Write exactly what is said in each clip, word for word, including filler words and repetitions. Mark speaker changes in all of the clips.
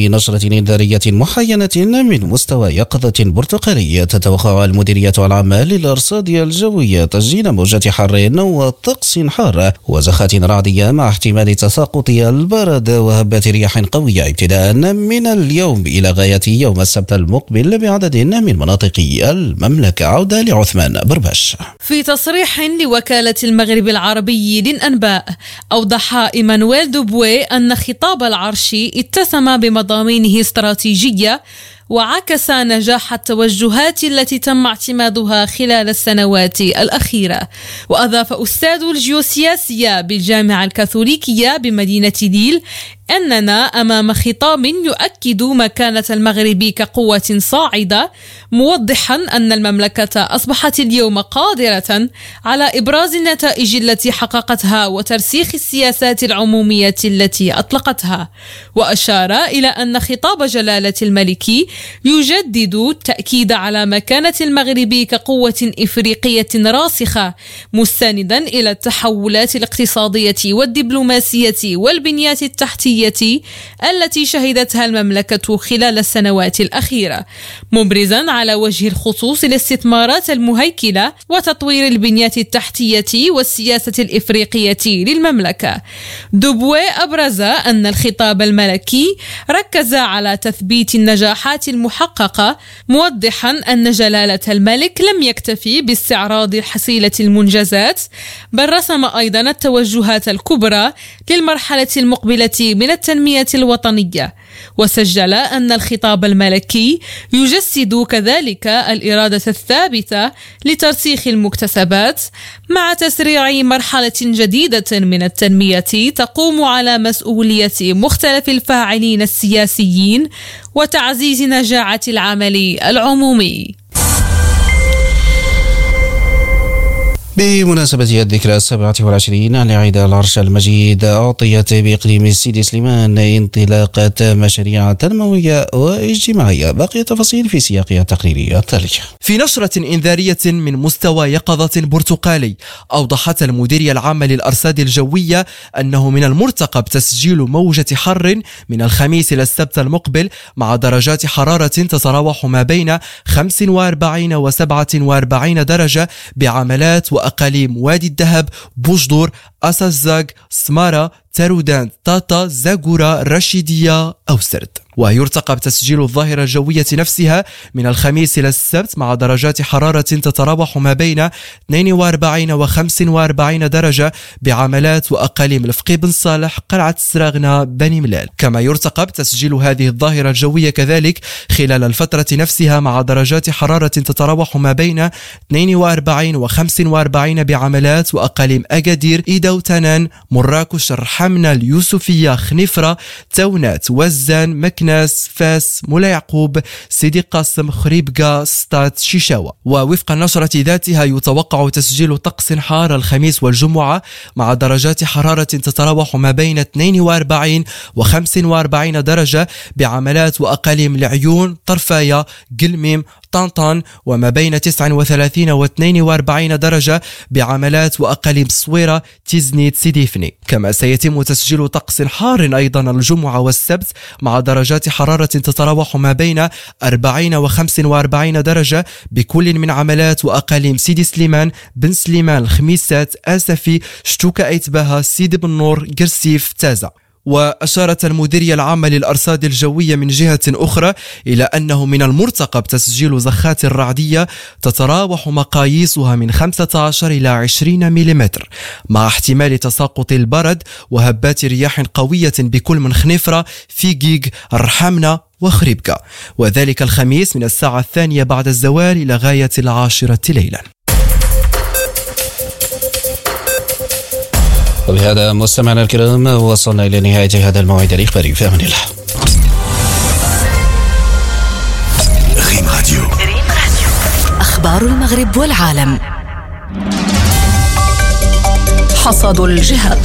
Speaker 1: في نشرة إنذارية محينة من مستوى يقظة برتقالي، تتوقع المديرية العامة للأرصاد الجوية تسجيل موجة حر وطقس حار وزخات رعدية مع احتمال تساقط البرد وهبات رياح قوية ابتداء من اليوم إلى غاية يوم السبت المقبل بعدد من مناطق المملكة. عودة لعثمان بربش.
Speaker 2: في تصريح لوكالة المغرب العربي للأنباء، أوضح إيمانويل دوبوي أن خطاب العرش اتسم بمضامينه استراتيجية وعكس نجاح التوجهات التي تم اعتمادها خلال السنوات الأخيرة. وأضاف أستاذ الجيوسياسية بالجامعة الكاثوليكية بمدينة ليل أننا أمام خطاب يؤكد مكانة المغرب كقوة صاعدة، موضحا أن المملكة أصبحت اليوم قادرة على إبراز النتائج التي حققتها وترسيخ السياسات العمومية التي أطلقتها. وأشار إلى أن خطاب جلالة الملك يجدد التأكيد على مكانة المغرب كقوة إفريقية راسخة، مستندا إلى التحولات الاقتصادية والدبلوماسية والبنيات التحتية التي شهدتها المملكة خلال السنوات الأخيرة، مبرزا على وجه الخصوص الاستثمارات المهيكلة وتطوير البنيات التحتية والسياسة الإفريقية للمملكة. دوبوي أبرز أن الخطاب الملكي ركز على تثبيت النجاحات المحققة، موضحا أن جلالة الملك لم يكتفي باستعراض حصيلة المنجزات، بل رسم أيضا التوجهات الكبرى للمرحلة المقبلة من التنمية الوطنية. وسجل أن الخطاب الملكي يجسد كذلك الإرادة الثابتة لترسيخ المكتسبات مع تسريع مرحلة جديدة من التنمية تقوم على مسؤولية مختلف الفاعلين السياسيين وتعزيز نجاعة العمل العمومي.
Speaker 1: بمناسبة الذكرى السابعة والعشرين لعيد العرش المجيد، أعطيت بإقليم سيدي سليمان انطلاقة مشاريع تنموية واجتماعية. باقي التفاصيل في سياق التقرير التالي.
Speaker 3: في نشرة إنذارية من مستوى يقظة برتقالي، أوضحت المديرية العامة للأرصاد الجوية أنه من المرتقب تسجيل موجة حر من الخميس إلى السبت المقبل مع درجات حرارة تتراوح ما بين خمسة وأربعين و سبعة وأربعين درجة بعملات وأقاليم وادي الذهب، بوجدور، أساسزاغ، سمارة، تارودان، طاطا، زاغورا، رشيدية أو سرد. ويرتقب تسجيل الظاهرة الجوية نفسها من الخميس إلى السبت مع درجات حرارة تتراوح ما بين اثنين وأربعين و خمسة وأربعين درجة بعملات وأقاليم الفقي بن صالح، قلعة السراغنة، بني ملال. كما يرتقب تسجيل هذه الظاهرة الجوية كذلك خلال الفترة نفسها مع درجات حرارة تتراوح ما بين اثنين وأربعين و خمسة وأربعين بعملات وأقاليم أكادير، إيدا وتنان، مراكش، الرحمنة، اليوسفية، خنفرة، تونات، وزان، مكناس، فاس، مولا يعقوب، سيدي قاسم، خريبكا، ستات، شيشاوة. ووفق النشرة ذاتها يتوقع تسجيل طقس حار الخميس والجمعة مع درجات حرارة تتراوح ما بين اثنين وأربعين و خمسة وأربعين درجة بعملات وأقاليم العيون، طرفاية، قلميم، طنطان، وما بين تسعة وثلاثين و اثنين وأربعين درجة بعملات وأقاليم صويرة، تيزنيت، سيديفني. كما سيتم تسجيل طقس حار أيضا الجمعة والسبت مع درجات حرارة تتراوح ما بين أربعين و خمسة وأربعين درجة بكل من عملات وأقاليم سيدي سليمان، بن سليمان، الخميسات، آسفي، شتوكا، أيتباها، سيدي بن نور، قرسيف، تازا. وأشارت المديرية العامة للأرصاد الجوية من جهة أخرى إلى أنه من المرتقب تسجيل زخات رعدية تتراوح مقاييسها من خمسة عشر إلى عشرين مليمتر مع احتمال تساقط البرد وهبات رياح قوية بكل من خنفرة، فيجيج، الرحمنة وخريبكا، وذلك الخميس من الساعة الثانية بعد الزوال إلى غاية العاشرة ليلا.
Speaker 1: وبهذا مستمعنا الكرام وصلنا إلى نهاية هذا الموعد الإخباري. في أمان الله.
Speaker 4: ريم راديو، أخبار المغرب والعالم. حصاد الجهات،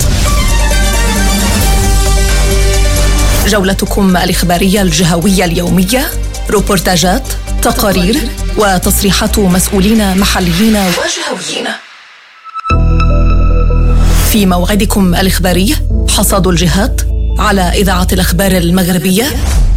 Speaker 4: جولتكم الإخبارية الجهوية اليومية، روبورتاجات، تقارير وتصريحات مسؤولين محليين وجهويين. في موعدكم الإخباري حصاد الجهات على إذاعة الأخبار المغربية